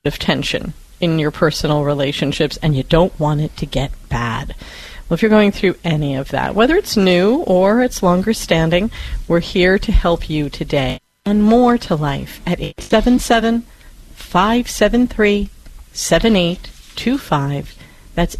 of tension in your personal relationships, and you don't want it to get bad. Well, if you're going through any of that, whether it's new or it's longer standing, we're here to help you today. And more to life at 877-573-7825. That's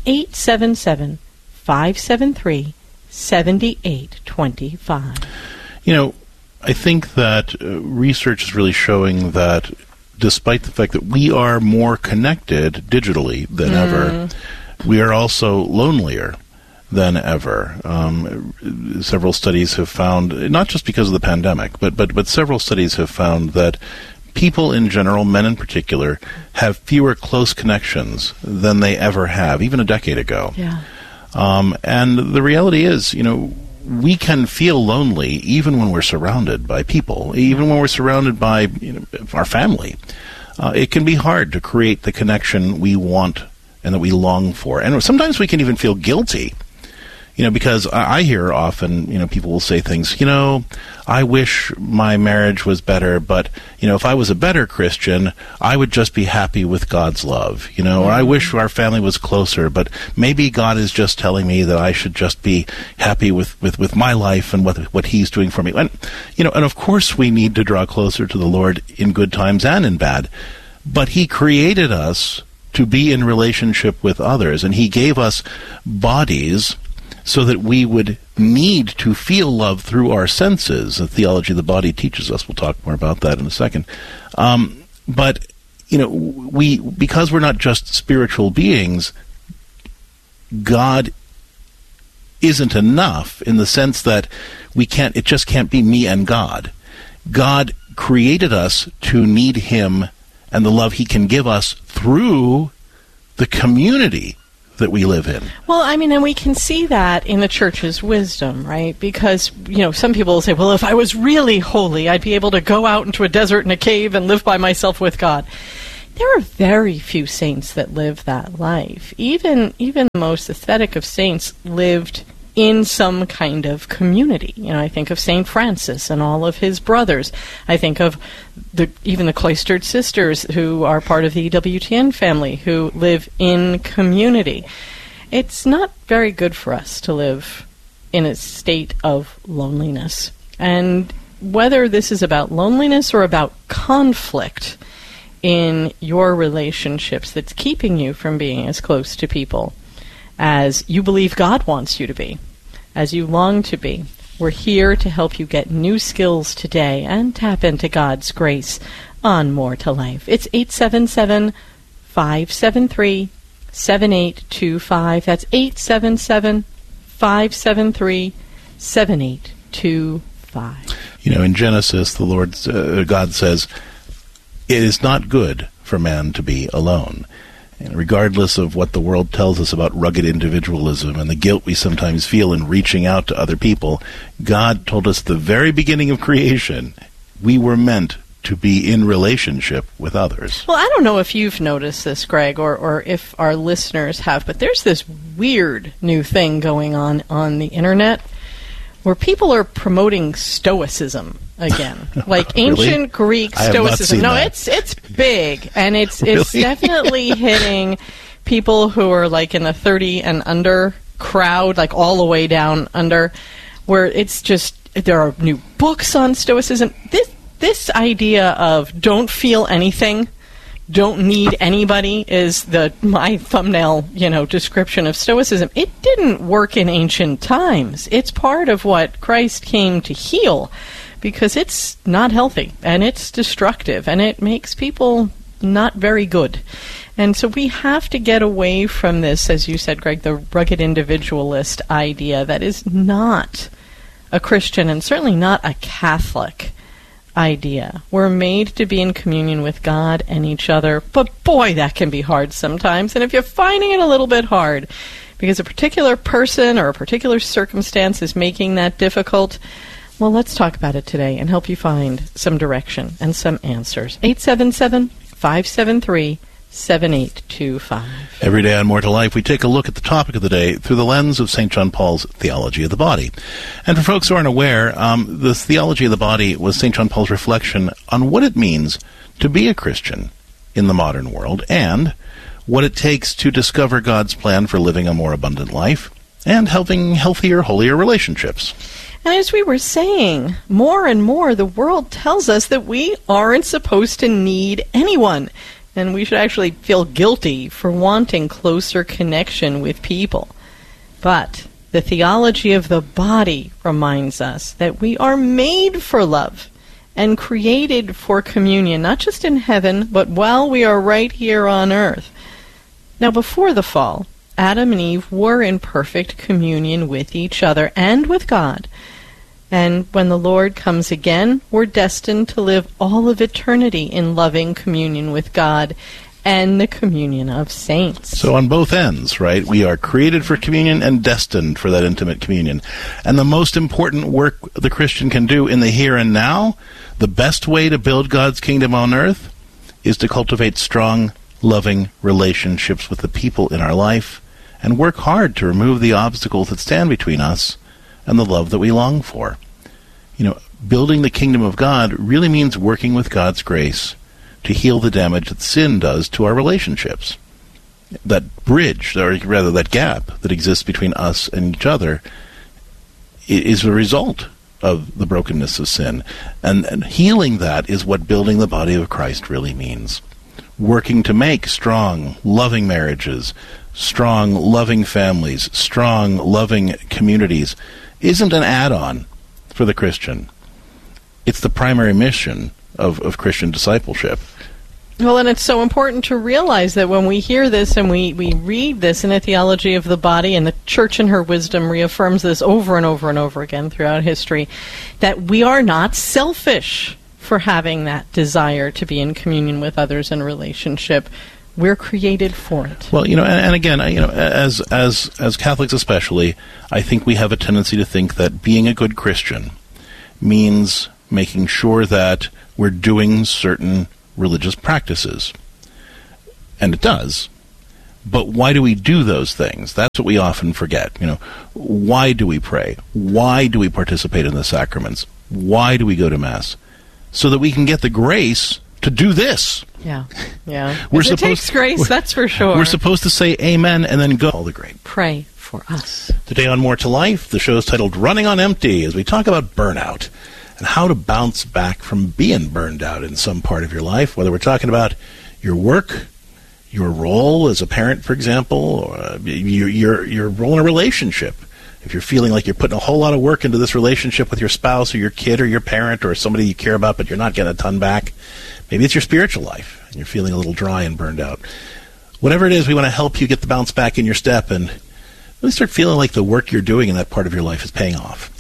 877-573-7825. You know, I think that research is really showing that despite the fact that we are more connected digitally than ever, we are also lonelier than ever. Several studies have found, not just because of the pandemic, but several studies have found that people in general, men in particular, have fewer close connections than they ever have, even a decade ago. Yeah. And the reality is, you know, we can feel lonely even when we're surrounded by people, even when we're surrounded by our family. It can be hard to create the connection we want and that we long for. And sometimes we can even feel guilty, because I hear often, people will say things, I wish my marriage was better, but, if I was a better Christian, I would just be happy with God's love, or I wish our family was closer, but maybe God is just telling me that I should just be happy with my life and what He's doing for me. And, and of course we need to draw closer to the Lord in good times and in bad, but He created us to be in relationship with others, and He gave us bodies so that we would need to feel love through our senses. The theology of the body teaches us. We'll talk more about that in a second. But, because we're not just spiritual beings, God isn't enough in the sense that it just can't be me and God. God created us to need Him and the love He can give us through the community that we live in. Well, and we can see that in the church's wisdom, right? Because, some people will say, well, if I was really holy, I'd be able to go out into a desert in a cave and live by myself with God. There are very few saints that live that life. Even the most aesthetic of saints lived in some kind of community. I think of St. Francis and all of his brothers. I think of even the cloistered sisters who are part of the EWTN family who live in community. It's not very good for us to live in a state of loneliness. And whether this is about loneliness or about conflict in your relationships that's keeping you from being as close to people as you believe God wants you to be, as you long to be. We're here to help you get new skills today and tap into God's grace on More to Life. It's 877-573-7825. That's 877-573-7825. In Genesis, the Lord, God says, it is not good for man to be alone. And regardless of what the world tells us about rugged individualism and the guilt we sometimes feel in reaching out to other people, God told us at the very beginning of creation, we were meant to be in relationship with others. Well, I don't know if you've noticed this, Greg, or if our listeners have, but there's this weird new thing going on the Internet where people are promoting Stoicism again, like ancient Greek Stoicism. No, it's big, and it's definitely hitting people who are like in the 30 and under crowd, like all the way down under, where it's just there are new books on Stoicism. This idea of don't feel anything, don't need anybody is my thumbnail, description of Stoicism. It didn't work in ancient times. It's part of what Christ came to heal, because it's not healthy, and it's destructive, and it makes people not very good. And so we have to get away from this, as you said, Greg, the rugged individualist idea that is not a Christian and certainly not a Catholic idea. We're made to be in communion with God and each other, but boy, that can be hard sometimes. And if you're finding it a little bit hard because a particular person or a particular circumstance is making that difficult, well, let's talk about it today and help you find some direction and some answers. 877-573-7825. Every day on More to Life, we take a look at the topic of the day through the lens of St. John Paul's theology of the body. And for folks who aren't aware, the theology of the body was St. John Paul's reflection on what it means to be a Christian in the modern world, and what it takes to discover God's plan for living a more abundant life and having healthier, holier relationships. And as we were saying, more and more the world tells us that we aren't supposed to need anyone, and we should actually feel guilty for wanting closer connection with people. But the theology of the body reminds us that we are made for love and created for communion, not just in heaven, but while we are right here on earth. Now, before the fall, Adam and Eve were in perfect communion with each other and with God. And when the Lord comes again, we're destined to live all of eternity in loving communion with God and the communion of saints. So on both ends, right, we are created for communion and destined for that intimate communion. And the most important work the Christian can do in the here and now, the best way to build God's kingdom on earth, is to cultivate strong, loving relationships with the people in our life and work hard to remove the obstacles that stand between us and the love that we long for. You know, building the kingdom of God really means working with God's grace to heal the damage that sin does to our relationships. That bridge, or rather that gap that exists between us and each other, is a result of the brokenness of sin. And healing that is what building the body of Christ really means. Working to make strong, loving marriages, strong, loving families, strong, loving communities isn't an add-on for the Christian. It's the primary mission of Christian discipleship. Well, and it's so important to realize that when we hear this and we read this in a theology of the body, and the Church in her wisdom reaffirms this over and over and over again throughout history, that we are not selfish for having that desire to be in communion with others in relationship. We're created for it. Well, and again, as Catholics especially, I think we have a tendency to think that being a good Christian means making sure that we're doing certain religious practices. And it does. But why do we do those things? That's what we often forget. Why do we pray? Why do we participate in the sacraments? Why do we go to Mass? So that we can get the grace to do this. Yeah. It takes grace, that's for sure. We're supposed to say amen and then go all the great. Pray for us. Today on More to Life, the show is titled Running on Empty, as we talk about burnout and how to bounce back from being burned out in some part of your life, whether we're talking about your work, your role as a parent, for example, or your role in a relationship. If you're feeling like you're putting a whole lot of work into this relationship with your spouse or your kid or your parent or somebody you care about, but you're not getting a ton back, maybe it's your spiritual life and you're feeling a little dry and burned out. Whatever it is, we want to help you get the bounce back in your step and really start feeling like the work you're doing in that part of your life is paying off.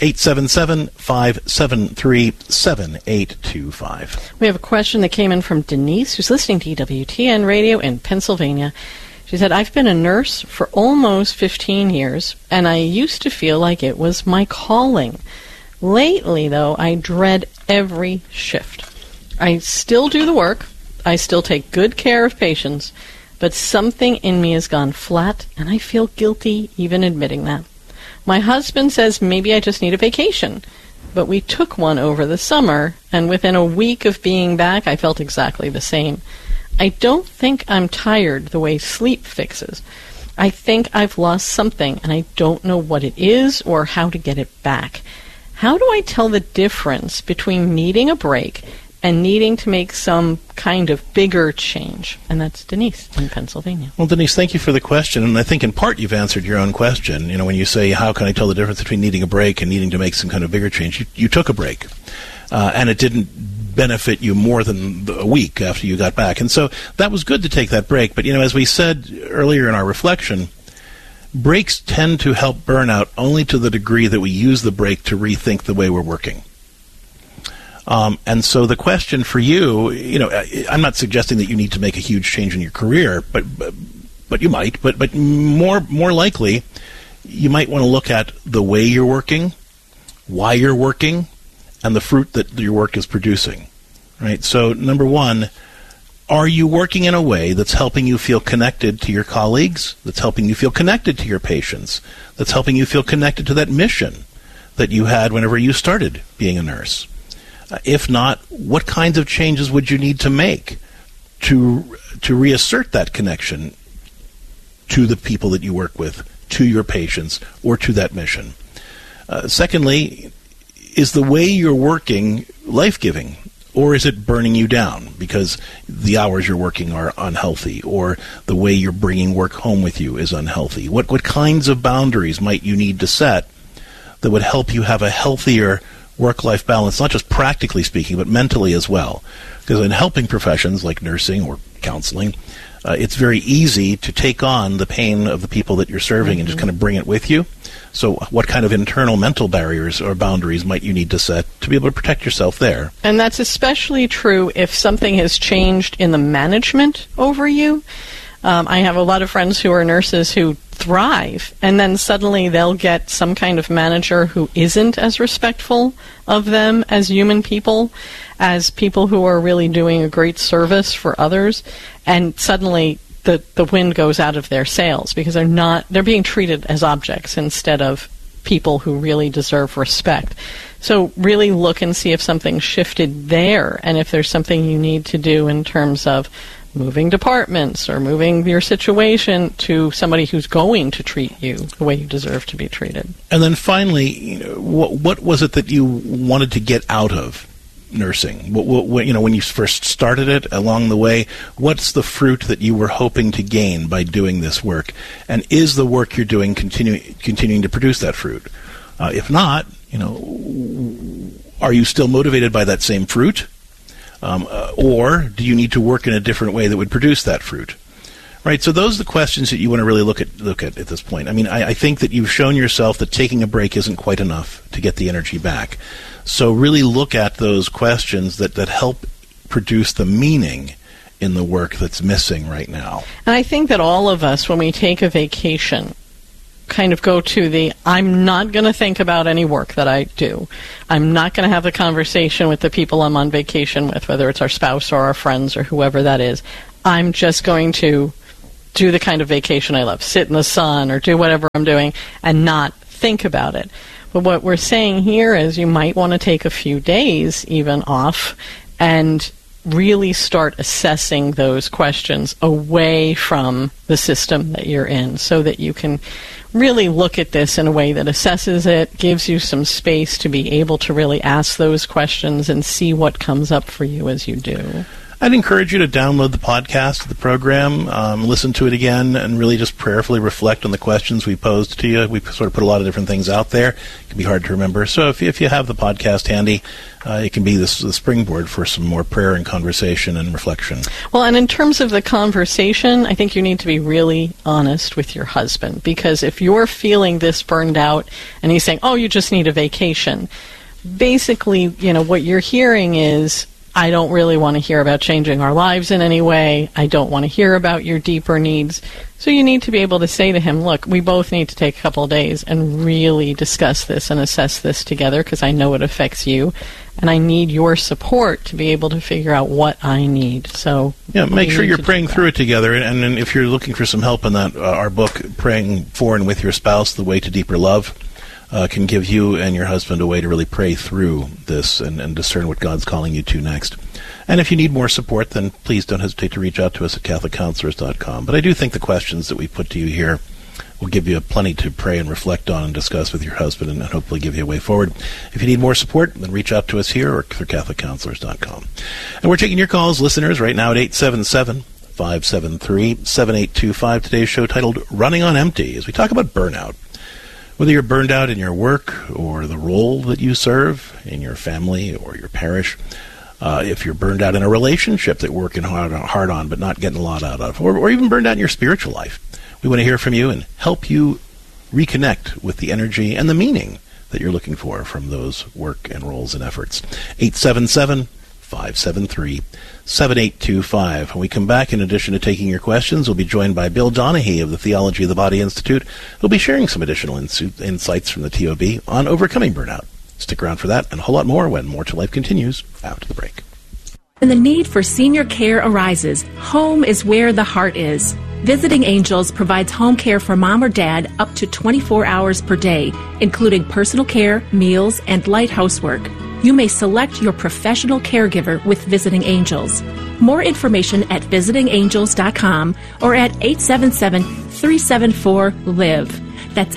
877-573-7825. We have a question that came in from Denise, who's listening to EWTN Radio in Pennsylvania. She said, I've been a nurse for almost 15 years, and I used to feel like it was my calling. Lately, though, I dread every shift. I still do the work. I still take good care of patients, but something in me has gone flat, and I feel guilty even admitting that. My husband says maybe I just need a vacation, but we took one over the summer, and within a week of being back, I felt exactly the same. I don't think I'm tired the way sleep fixes. I think I've lost something, and I don't know what it is or how to get it back. How do I tell the difference between needing a break and needing to make some kind of bigger change? And that's Denise in Pennsylvania. Well, Denise, thank you for the question. And I think in part you've answered your own question. When you say, how can I tell the difference between needing a break and needing to make some kind of bigger change? You took a break, and it didn't benefit you more than a week after you got back. And so that was good to take that break. But, as we said earlier in our reflection, breaks tend to help burnout only to the degree that we use the break to rethink the way we're working. And so the question for you, I'm not suggesting that you need to make a huge change in your career, but you might. But more likely, you might want to look at the way you're working, why you're working, and the fruit that your work is producing. Right? So number one, are you working in a way that's helping you feel connected to your colleagues, that's helping you feel connected to your patients, that's helping you feel connected to that mission that you had whenever you started being a nurse? If not, what kinds of changes would you need to make? to reassert that connection to the people that you work with, to your patients, or to that mission. Secondly, is the way you're working life-giving, or is it burning you down because the hours you're working are unhealthy, or the way you're bringing work home with you is unhealthy? What kinds of boundaries might you need to set that would help you have a healthier work-life balance, not just practically speaking, but mentally as well? Because in helping professions like nursing or counseling, it's very easy to take on the pain of the people that you're serving and just kind of bring it with you. So what kind of internal mental barriers or boundaries might you need to set to be able to protect yourself there? And that's especially true if something has changed in the management over you. I have a lot of friends who are nurses who thrive, and then suddenly they'll get some kind of manager who isn't as respectful of them as human people, as people who are really doing a great service for others, and suddenly the wind goes out of their sails because they're being treated as objects instead of people who really deserve respect. So really look and see if something's shifted there, and if there's something you need to do in terms of moving departments or moving your situation to somebody who's going to treat you the way you deserve to be treated. And then finally, what was it that you wanted to get out of nursing? When you first started it, along the way, what's the fruit that you were hoping to gain by doing this work? And is the work you're doing continuing to produce that fruit? If not, are you still motivated by that same fruit? Or do you need to work in a different way that would produce that fruit? Right, so those are the questions that you want to really look at this point. I mean, I think that you've shown yourself that taking a break isn't quite enough to get the energy back. So really look at those questions that help produce the meaning in the work that's missing right now. And I think that all of us, when we take a vacation, kind of go to I'm not going to think about any work that I do. I'm not going to have a conversation with the people I'm on vacation with, whether it's our spouse or our friends or whoever that is. I'm just going to do the kind of vacation I love, sit in the sun or do whatever I'm doing and not think about it. But what we're saying here is you might want to take a few days even off and really start assessing those questions away from the system that you're in so that you can really look at this in a way that assesses it, gives you some space to be able to really ask those questions and see what comes up for you as you do. I'd encourage you to download the podcast of the program, listen to it again, and really just prayerfully reflect on the questions we posed to you. We sort of put a lot of different things out there. It can be hard to remember. So if you have the podcast handy, it can be the springboard for some more prayer and conversation and reflection. Well, and in terms of the conversation, I think you need to be really honest with your husband, because if you're feeling this burned out and he's saying, oh, you just need a vacation, basically, what you're hearing is, I don't really want to hear about changing our lives in any way. I don't want to hear about your deeper needs. So you need to be able to say to him, look, we both need to take a couple of days and really discuss this and assess this together because I know it affects you. And I need your support to be able to figure out what I need. So yeah, make sure you're praying through it together. And if you're looking for some help in that, our book, Praying for and with Your Spouse, The Way to Deeper Love, can give you and your husband a way to really pray through this and discern what God's calling you to next. And if you need more support, then please don't hesitate to reach out to us at CatholicCounselors.com. But I do think the questions that we put to you here will give you plenty to pray and reflect on and discuss with your husband and hopefully give you a way forward. If you need more support, then reach out to us here or through CatholicCounselors.com. And we're taking your calls, listeners, right now at 877-573-7825. Today's show titled Running on Empty, as we talk about burnout. Whether you're burned out in your work or the role that you serve in your family or your parish, if you're burned out in a relationship that you're working hard on but not getting a lot out of, or even burned out in your spiritual life, we want to hear from you and help you reconnect with the energy and the meaning that you're looking for from those work and roles and efforts. 877-573-7825. When we come back, in addition to taking your questions, we'll be joined by Bill Donahue of the Theology of the Body Institute, who'll be sharing some additional insights from the TOB on overcoming burnout. Stick around for that and a whole lot more when More to Life continues after the break. When the need for senior care arises, home is where the heart is. Visiting Angels provides home care for mom or dad up to 24 hours per day, including personal care, meals, and light housework. You may select your professional caregiver with Visiting Angels. More information at visitingangels.com or at 877-374-LIVE. That's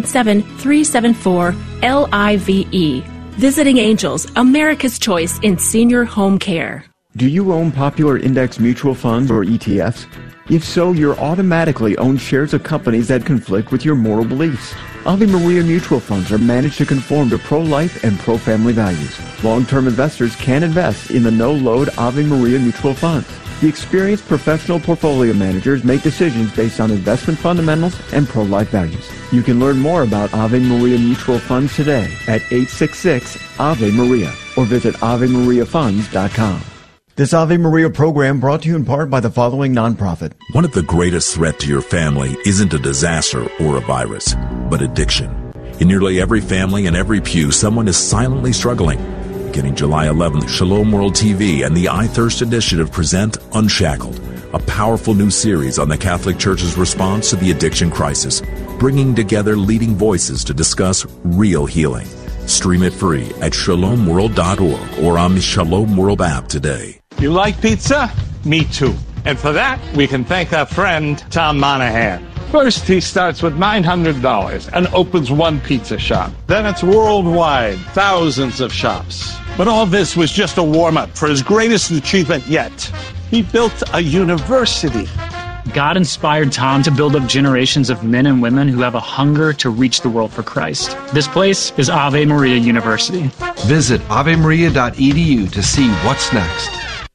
877-374-LIVE. Visiting Angels, America's choice in senior home care. Do you own popular index mutual funds or ETFs? If so, you're automatically owned shares of companies that conflict with your moral beliefs. Ave Maria mutual funds are managed to conform to pro-life and pro-family values. Long-term investors can invest in the no-load Ave Maria mutual funds. The experienced professional portfolio managers make decisions based on investment fundamentals and pro-life values. You can learn more about Ave Maria mutual funds today at 866-AVE-MARIA or visit AveMariaFunds.com. This Ave Maria program brought to you in part by the following nonprofit. One of the greatest threats to your family isn't a disaster or a virus, but addiction. In nearly every family and every pew, someone is silently struggling. Beginning July 11th, Shalom World TV and the iThirst Initiative present Unshackled, a powerful new series on the Catholic Church's response to the addiction crisis, bringing together leading voices to discuss real healing. Stream it free at shalomworld.org or on the Shalom World app today. You like pizza? Me too. And for that, we can thank our friend, Tom Monahan. First, he starts with $900 and opens one pizza shop. Then it's worldwide, thousands of shops. But all this was just a warm-up for his greatest achievement yet. He built a university. God inspired Tom to build up generations of men and women who have a hunger to reach the world for Christ. This place is Ave Maria University. Visit avemaria.edu to see what's next.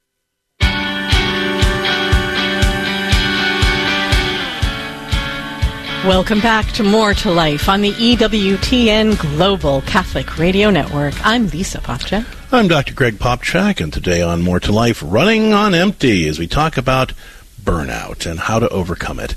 Welcome back to More to Life on the EWTN Global Catholic Radio Network. I'm Lisa Popcak. I'm Dr. Greg Popcak, and today on More to Life, running on empty, as we talk about burnout and how to overcome it.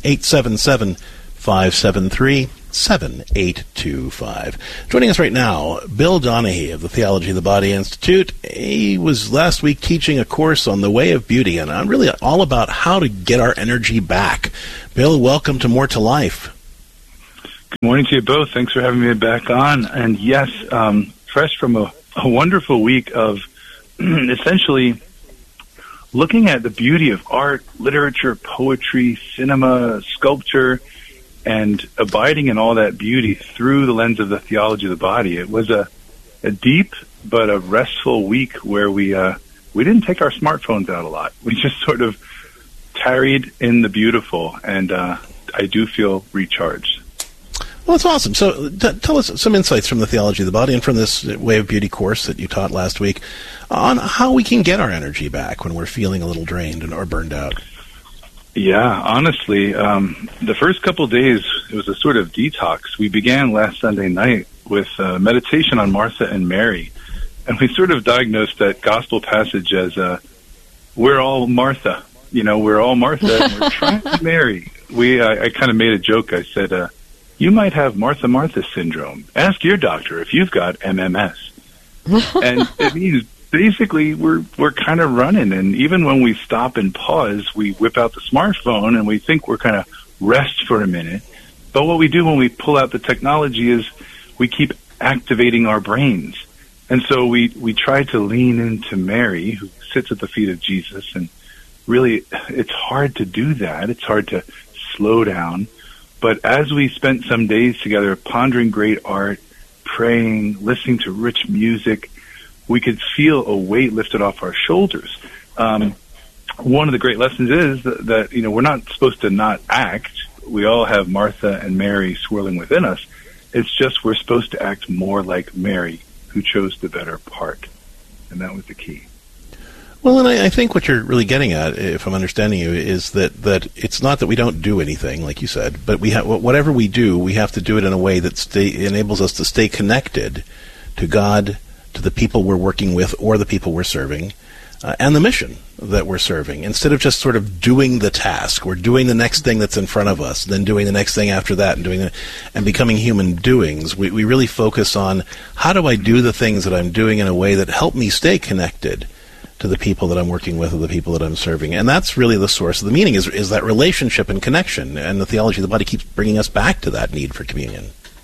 877-573-7825. Joining us right now, Bill Donahue of the Theology of the Body Institute. He was last week teaching a course on the way of beauty, and I'm really all about how to get our energy back. Bill, welcome to More to Life. Good morning to you both. Thanks for having me back on. And yes, fresh from a wonderful week of essentially looking at the beauty of art, literature, poetry, cinema, sculpture, and abiding in all that beauty through the lens of the theology of the body. It was a deep but a restful week where we didn't take our smartphones out a lot. We just sort of tarried in the beautiful, and I do feel recharged. Well, that's awesome. So tell us some insights from the Theology of the Body and from this Way of Beauty course that you taught last week on how we can get our energy back when we're feeling a little drained or burned out. Yeah, honestly, the first couple of days, it was a sort of detox. We began last Sunday night with meditation on Martha and Mary, and we sort of diagnosed that gospel passage as we're all Martha. You know, we're all Martha, and we're trying to Mary. I kind of made a joke. I said, you might have Martha syndrome. Ask your doctor if you've got MMS. And it means basically we're kind of running, and even when we stop and pause, we whip out the smartphone and we think we're kind of rest for a minute. But what we do when we pull out the technology is we keep activating our brains. And so we try to lean into Mary, who sits at the feet of Jesus, and really it's hard to do that. It's hard to slow down. But as we spent some days together pondering great art, praying, listening to rich music, we could feel a weight lifted off our shoulders. One of the great lessons is that we're not supposed to not act. We all have Martha and Mary swirling within us. It's just we're supposed to act more like Mary, who chose the better part. And that was the key. Well, and I think what you're really getting at, if I'm understanding you, is that it's not that we don't do anything, like you said, but we whatever we do, we have to do it in a way that enables us to stay connected to God, to the people we're working with or the people we're serving, and the mission that we're serving. Instead of just sort of doing the task, we're doing the next thing that's in front of us, then doing the next thing after that, and becoming human doings. We really focus on how do I do the things that I'm doing in a way that help me stay connected to the people that I'm working with or the people that I'm serving. And that's really the source of the meaning, is that relationship and connection. And the Theology of the Body keeps bringing us back to that need for communion.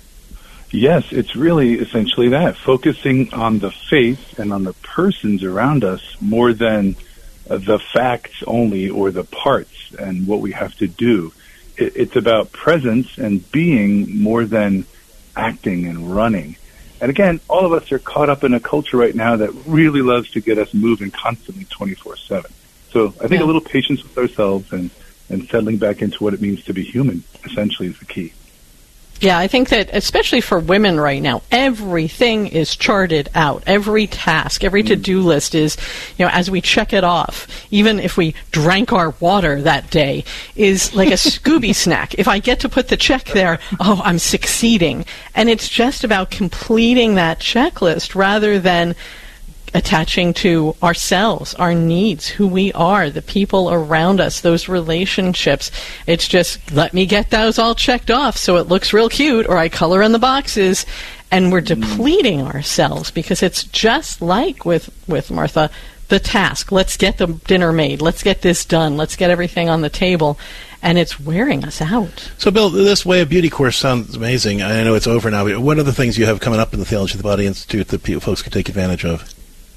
Yes, it's really essentially that, focusing on the faith and on the persons around us more than the facts only or the parts and what we have to do. It's about presence and being more than acting and running. And again, all of us are caught up in a culture right now that really loves to get us moving constantly 24/7. So I think a little patience with ourselves and settling back into what it means to be human essentially is the key. Yeah, I think that especially for women right now, everything is charted out. Every task, every to-do list is, as we check it off, even if we drank our water that day, is like a Scooby snack. If I get to put the check there, I'm succeeding. And it's just about completing that checklist rather than attaching to ourselves, our needs, who we are, the people around us, those relationships. It's just, let me get those all checked off so it looks real cute, or I color in the boxes, and we're depleting ourselves, because it's just like with Martha, the task. Let's get the dinner made. Let's get this done. Let's get everything on the table. And it's wearing us out. So, Bill, this Way of Beauty course sounds amazing. I know it's over now. What are the things you have coming up in the Theology of the Body Institute that folks can take advantage of?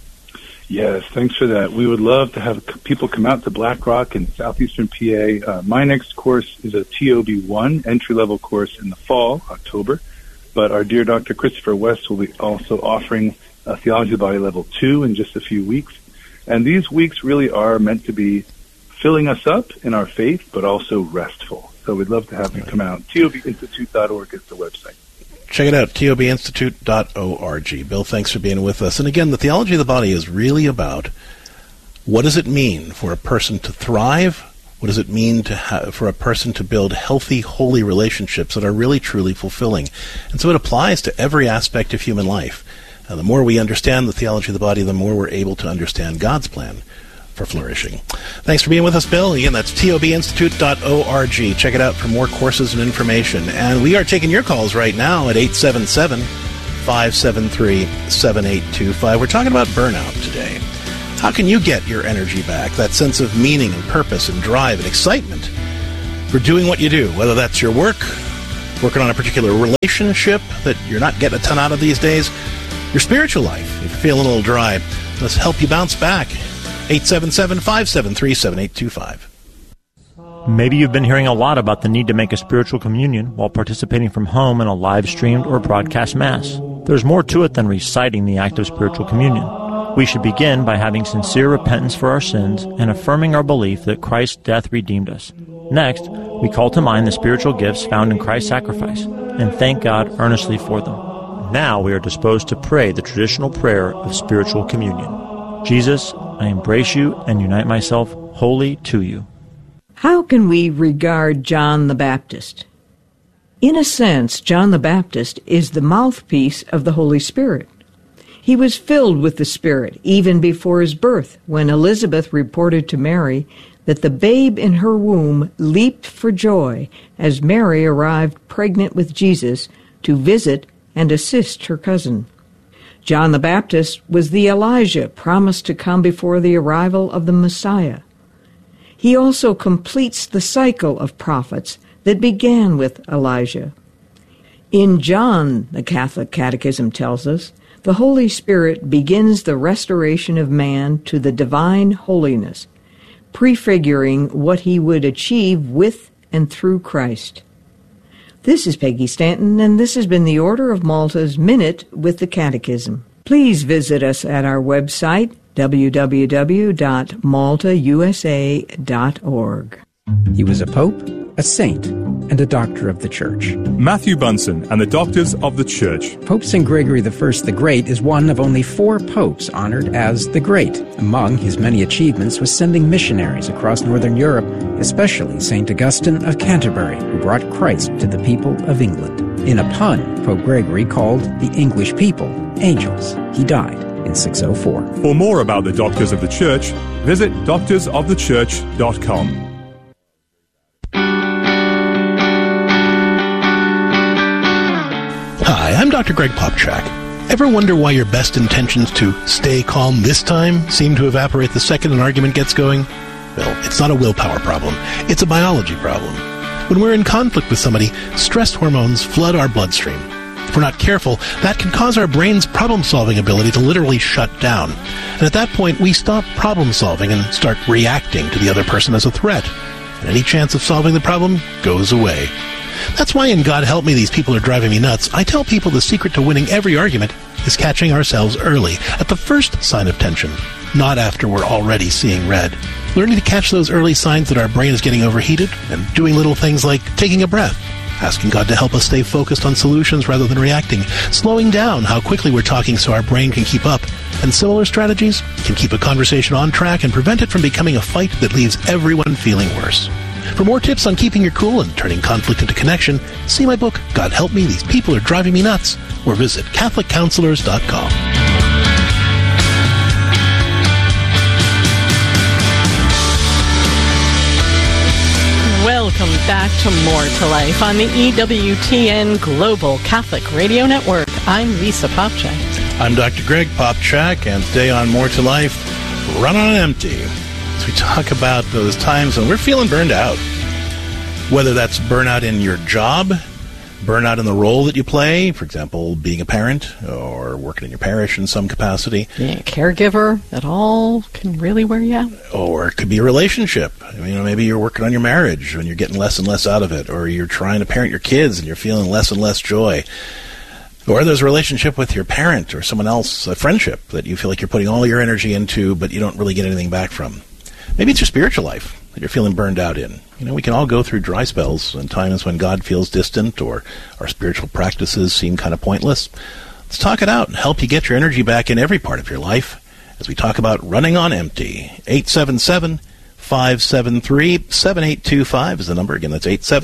Yes, thanks for that. We would love to have people come out to Black Rock in southeastern PA. My next course is a TOB1 entry-level course in the fall, October. But our dear Dr. Christopher West will be also offering a Theology of the Body Level 2 in just a few weeks. And these weeks really are meant to be filling us up in our faith, but also restful. So we'd love to have you come out. TOBinstitute.org is the website. Check it out, tobinstitute.org. Bill, thanks for being with us. And again, the Theology of the Body is really about what does it mean for a person to thrive? What does it mean for a person to build healthy, holy relationships that are really, truly fulfilling? And so it applies to every aspect of human life. The more we understand the Theology of the Body, the more we're able to understand God's plan for flourishing. Thanks for being with us, Bill. Again, that's tobinstitute.org. Check it out for more courses and information. And we are taking your calls right now at 877-573-7825. We're talking about burnout today. How can you get your energy back, that sense of meaning and purpose and drive and excitement for doing what you do, whether that's your work, working on a particular relationship that you're not getting a ton out of these days, your spiritual life, if you're feeling a little dry, let's help you bounce back. 877-573-7825. Maybe you've been hearing a lot about the need to make a spiritual communion while participating from home in a live-streamed or broadcast Mass. There's more to it than reciting the act of spiritual communion. We should begin by having sincere repentance for our sins and affirming our belief that Christ's death redeemed us. Next, we call to mind the spiritual gifts found in Christ's sacrifice and thank God earnestly for them. Now we are disposed to pray the traditional prayer of spiritual communion. Jesus, I embrace you and unite myself wholly to you. How can we regard John the Baptist? In a sense, John the Baptist is the mouthpiece of the Holy Spirit. He was filled with the Spirit even before his birth, when Elizabeth reported to Mary that the babe in her womb leaped for joy as Mary arrived pregnant with Jesus to visit and assist her cousin. John the Baptist was the Elijah promised to come before the arrival of the Messiah. He also completes the cycle of prophets that began with Elijah. In John, the Catholic Catechism tells us, the Holy Spirit begins the restoration of man to the divine holiness, prefiguring what he would achieve with and through Christ. This is Peggy Stanton, and this has been the Order of Malta's Minute with the Catechism. Please visit us at our website, www.maltausa.org. He was a pope, a saint, and a doctor of the Church. Matthew Bunson and the Doctors of the Church. Pope St. Gregory I the Great is one of only 4 popes honored as the Great. Among his many achievements was sending missionaries across Northern Europe, especially St. Augustine of Canterbury, who brought Christ to the people of England. In a pun, Pope Gregory called the English people angels. He died in 604. For more about the Doctors of the Church, visit doctorsofthechurch.com. Hi, I'm Dr. Greg Popchak. Ever wonder why your best intentions to stay calm this time seem to evaporate the second an argument gets going? Well, it's not a willpower problem. It's a biology problem. When we're in conflict with somebody, stress hormones flood our bloodstream. we're not careful, that can cause our brain's problem-solving ability to literally shut down. And at that point, we stop problem-solving and start reacting to the other person as a threat. And any chance of solving the problem goes away. That's why in God Help Me, These People Are Driving Me Nuts, I tell people the secret to winning every argument is catching ourselves early, at the first sign of tension, not after we're already seeing red. Learning to catch those early signs that our brain is getting overheated, and doing little things like taking a breath, asking God to help us stay focused on solutions rather than reacting, slowing down how quickly we're talking so our brain can keep up, and similar strategies can keep a conversation on track and prevent it from becoming a fight that leaves everyone feeling worse. For more tips on keeping your cool and turning conflict into connection, see my book, God Help Me, These People Are Driving Me Nuts, or visit CatholicCounselors.com. Welcome back to More to Life on the EWTN Global Catholic Radio Network. I'm Lisa Popchak. I'm Dr. Greg Popchak, and today on More to Life, Run on Empty. As we talk about those times when we're feeling burned out, whether that's burnout in your job, burnout in the role that you play, for example, being a parent or working in your parish in some capacity. Being a caregiver, that all can really wear you out. Or it could be a relationship. Maybe you're working on your marriage and you're getting less and less out of it, or you're trying to parent your kids and you're feeling less and less joy. Or there's a relationship with your parent or someone else, a friendship that you feel like you're putting all your energy into, but you don't really get anything back from. Maybe it's your spiritual life that you're feeling burned out in. We can all go through dry spells and times when God feels distant or our spiritual practices seem kind of pointless. Let's talk it out and help you get your energy back in every part of your life as we talk about running on empty. 877-573-7825 is the number. Again, that's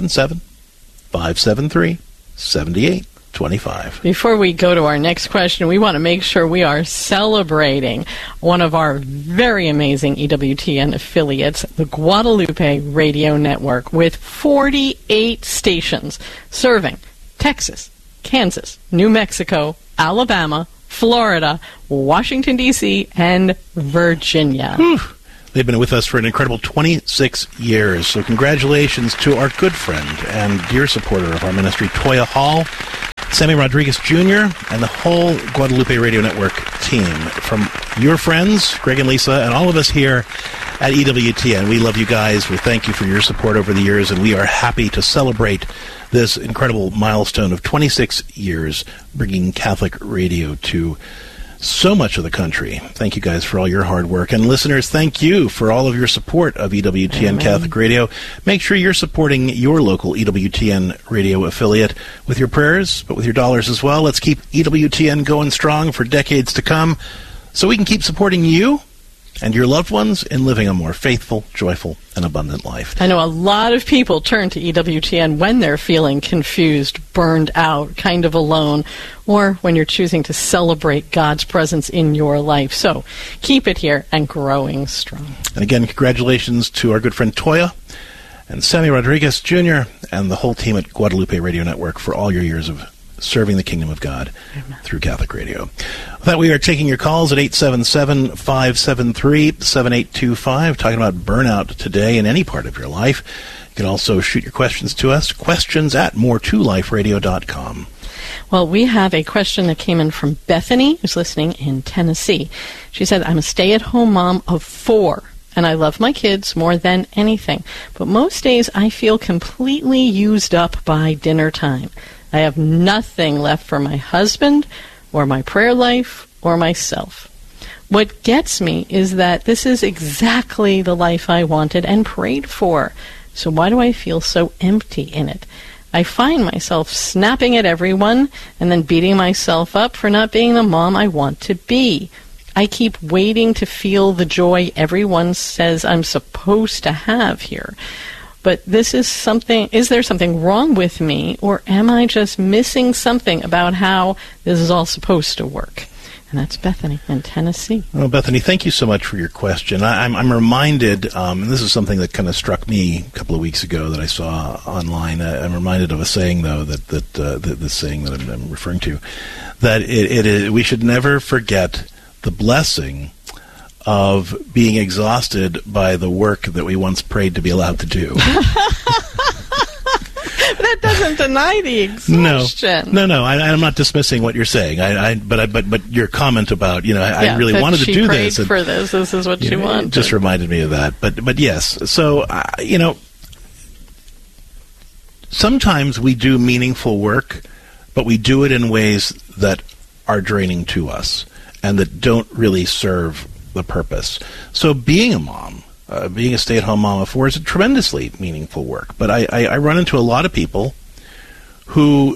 877-573-7825. Before we go to our next question, we want to make sure we are celebrating one of our very amazing EWTN affiliates, the Guadalupe Radio Network, with 48 stations serving Texas, Kansas, New Mexico, Alabama, Florida, Washington, D.C., and Virginia. Whew. They've been with us for an incredible 26 years. So congratulations to our good friend and dear supporter of our ministry, Toya Hall, Sammy Rodriguez Jr., and the whole Guadalupe Radio Network team. From your friends, Greg and Lisa, and all of us here at EWTN, we love you guys. We thank you for your support over the years, and we are happy to celebrate this incredible milestone of 26 years bringing Catholic radio to so much of the country. Thank you guys for all your hard work. And listeners, thank you for all of your support of EWTN Amen. Catholic Radio. Make sure you're supporting your local EWTN radio affiliate with your prayers, but with your dollars as well. Let's keep EWTN going strong for decades to come so we can keep supporting you and your loved ones in living a more faithful, joyful, and abundant life. I know a lot of people turn to EWTN when they're feeling confused, burned out, kind of alone, or when you're choosing to celebrate God's presence in your life. So keep it here and growing strong. And again, congratulations to our good friend Toya and Sammy Rodriguez Jr. and the whole team at Guadalupe Radio Network for all your years of serving the kingdom of God Amen. Through Catholic Radio. With that, we are taking your calls at 877-573-7825, talking about burnout today in any part of your life. You can also shoot your questions to us, questions@more2liferadio.com. Well, we have a question that came in from Bethany, who's listening in Tennessee. She said, I'm a stay-at-home mom of 4, and I love my kids more than anything. But most days I feel completely used up by dinner time. I have nothing left for my husband or my prayer life or myself. What gets me is that this is exactly the life I wanted and prayed for. So why do I feel so empty in it? I find myself snapping at everyone and then beating myself up for not being the mom I want to be. I keep waiting to feel the joy everyone says I'm supposed to have here. But is there something wrong with me, or am I just missing something about how this is all supposed to work? And that's Bethany in Tennessee. Well, Bethany, thank you so much for your question. I'm reminded, and this is something that kind of struck me a couple of weeks ago that I saw online. I'm reminded of a saying, though, the saying that I'm referring to, that we should never forget the blessing of being exhausted by the work that we once prayed to be allowed to do. That doesn't deny the exhaustion. No. I'm not dismissing what you're saying. But your comment about I really wanted to do this. For this. This is what she wanted. It just reminded me of that. But yes. So sometimes we do meaningful work, but we do it in ways that are draining to us and that don't really serve the purpose. So being a mom, being a stay-at-home mom of four is a tremendously meaningful work. But I run into a lot of people who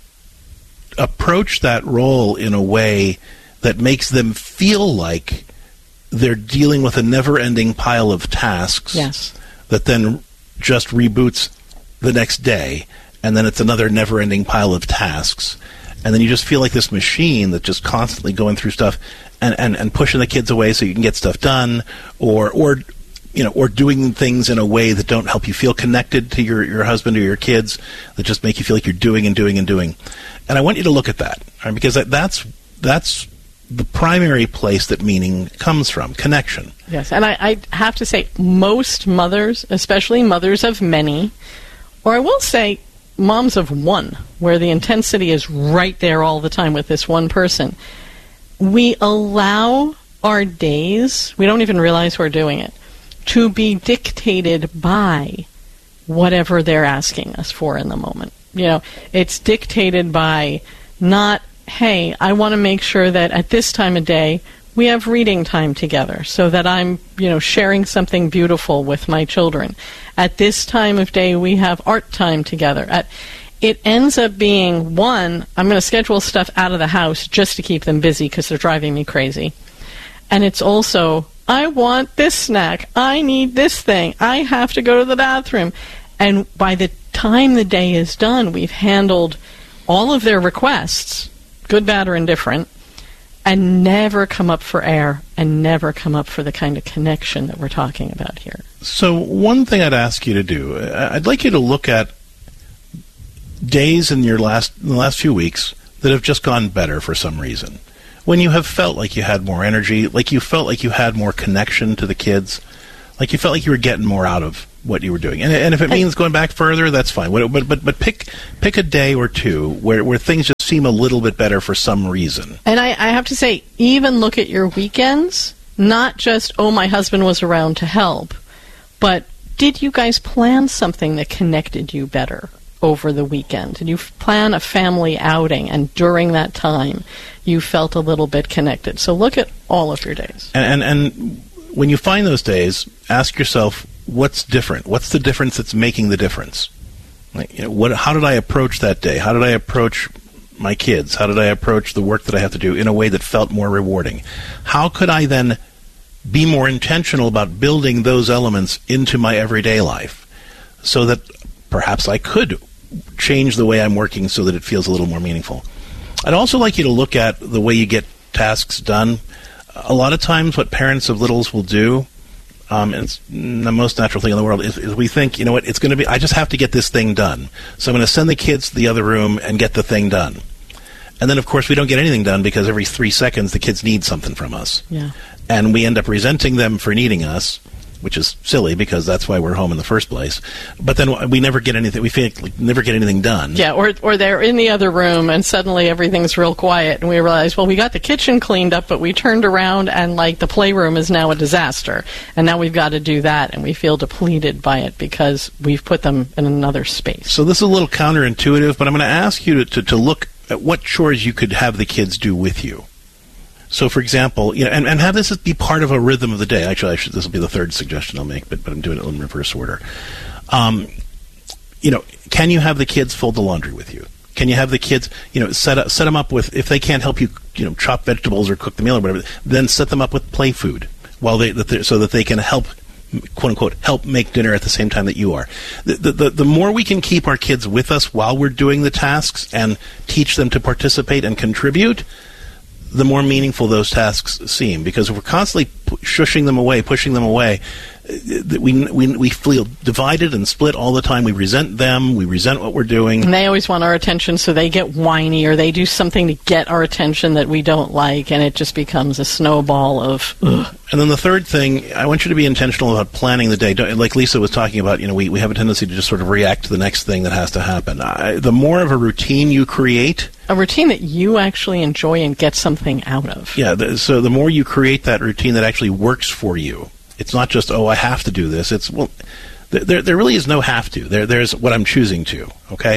approach that role in a way that makes them feel like they're dealing with a never-ending pile of tasks that then just reboots the next day, and then it's another never-ending pile of tasks. And then you just feel like this machine that's just constantly going through stuff and pushing the kids away so you can get stuff done, or doing things in a way that don't help you feel connected to your husband or your kids, that just make you feel like you're doing and doing and doing. And I want you to look at that, right? Because that's the primary place that meaning comes from, connection. Yes, and I have to say, most mothers, especially mothers of many, or I will say moms of one, where the intensity is right there all the time with this one person, we allow our days, we don't even realize we're doing it, to be dictated by whatever they're asking us for in the moment. It's dictated by not, hey, I want to make sure that at this time of day we have reading time together so that I'm, sharing something beautiful with my children. At this time of day we have art time together. It ends up being, one, I'm going to schedule stuff out of the house just to keep them busy because they're driving me crazy. And it's also, I want this snack. I need this thing. I have to go to the bathroom. And by the time the day is done, we've handled all of their requests, good, bad, or indifferent, and never come up for air and never come up for the kind of connection that we're talking about here. So one thing I'd ask you to do, I'd like you to look at days in the last few weeks that have just gone better for some reason. When you have felt like you had more energy, like you felt like you had more connection to the kids, like you felt like you were getting more out of what you were doing. And if it means going back further, that's fine. But pick a day or two where things just seem a little bit better for some reason. And I have to say, even look at your weekends, not just, oh, my husband was around to help, but did you guys plan something that connected you better over the weekend? Did you plan a family outing, and during that time you felt a little bit connected? So look at all of your days. And when you find those days, ask yourself, what's different? What's the difference that's making the difference? How did I approach that day? How did I approach my kids? How did I approach the work that I have to do in a way that felt more rewarding? How could I then be more intentional about building those elements into my everyday life so that perhaps I could change the way I'm working so that it feels a little more meaningful? I'd also like you to look at the way you get tasks done. A lot of times what parents of littles will do, and it's the most natural thing in the world, is we think, it's going to be, I just have to get this thing done. So I'm going to send the kids to the other room and get the thing done. And then, of course, we don't get anything done because every 3 seconds the kids need something from us. Yeah. And we end up resenting them for needing us, which is silly because that's why we're home in the first place. But then we never get anything. We feel like never get anything done. Yeah, or they're in the other room and suddenly everything's real quiet, and we realize, well, we got the kitchen cleaned up, but we turned around and the playroom is now a disaster, and now we've got to do that, and we feel depleted by it because we've put them in another space. So this is a little counterintuitive, but I'm going to ask you to look at what chores you could have the kids do with you. So, for example, and have this be part of a rhythm of the day. Actually, this will be the third suggestion I'll make, but I'm doing it in reverse order. Can you have the kids fold the laundry with you? Can you have the kids, set them up with, if they can't help you, chop vegetables or cook the meal or whatever, then set them up with play food so that they can help, quote unquote, help make dinner at the same time that you are. The more we can keep our kids with us while we're doing the tasks and teach them to participate and contribute, the more meaningful those tasks seem. Because if we're constantly pushing them away, that we feel divided and split all the time. We resent them. We resent what we're doing. And they always want our attention, so they get whiny or they do something to get our attention that we don't like, and it just becomes a snowball of ugh. And then the third thing, I want you to be intentional about planning the day. Like Lisa was talking about, we have a tendency to just sort of react to the next thing that has to happen. The more of a routine you create, a routine that you actually enjoy and get something out of. Yeah, so the more you create that routine that actually works for you, it's not just, I have to do this. It's, there really is no have to. There's what I'm choosing to, okay?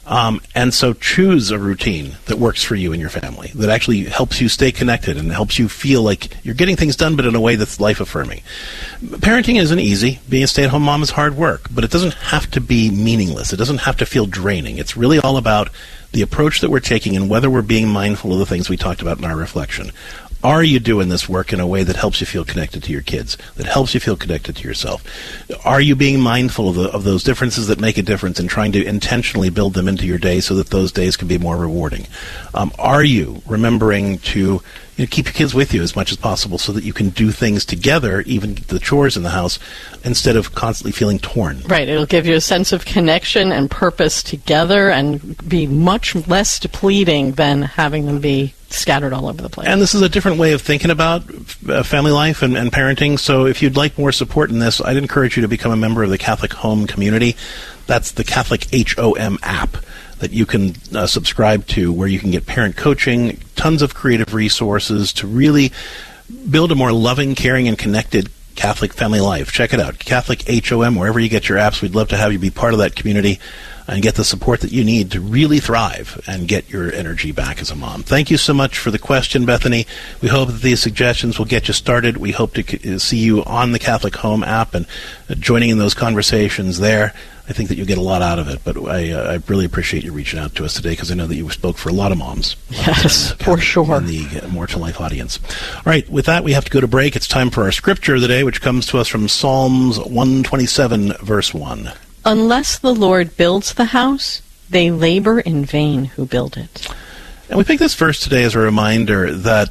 And so choose a routine that works for you and your family, that actually helps you stay connected and helps you feel like you're getting things done, but in a way that's life-affirming. Parenting isn't easy. Being a stay-at-home mom is hard work, but it doesn't have to be meaningless. It doesn't have to feel draining. It's really all about the approach that we're taking and whether we're being mindful of the things we talked about in our reflection. Are you doing this work in a way that helps you feel connected to your kids, that helps you feel connected to yourself? Are you being mindful of those differences that make a difference and trying to intentionally build them into your day so that those days can be more rewarding? Are you remembering to keep your kids with you as much as possible so that you can do things together, even the chores in the house, instead of constantly feeling torn? Right. It'll give you a sense of connection and purpose together and be much less depleting than having them be scattered all over the place. And this is a different way of thinking about family life and parenting. So if you'd like more support in this, I'd encourage you to become a member of the Catholic Home community. That's the Catholic HOM app that you can subscribe to, where you can get parent coaching, tons of creative resources to really build a more loving, caring, and connected Catholic family life. Check it out, Catholic HOM, wherever you get your apps. We'd love to have you be part of that community and get the support that you need to really thrive and get your energy back as a mom. Thank you so much for the question, Bethany. We hope that these suggestions will get you started. We hope to see you on the Catholic Home app and joining in those conversations there. I think that you'll get a lot out of it, but I really appreciate you reaching out to us today, because I know that you spoke for a lot of moms. Yes, for sure. In the More to Life audience. All right, with that, we have to go to break. It's time for our scripture of the day, which comes to us from Psalms 127, verse 1. Unless the Lord builds the house, they labor in vain who build it. And we pick this verse today as a reminder that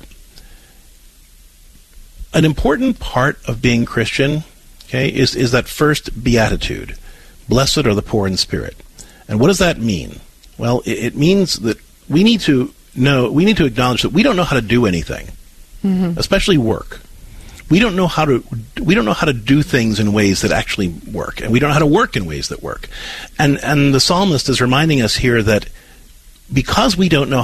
an important part of being Christian, okay, is that first beatitude. Blessed are the poor in spirit. And what does that mean? Well, it means that we need to acknowledge that we don't know how to do anything, especially work. We don't know how to do things in ways that actually work, and we don't know how to work in ways that work. And the psalmist is reminding us here that because we don't know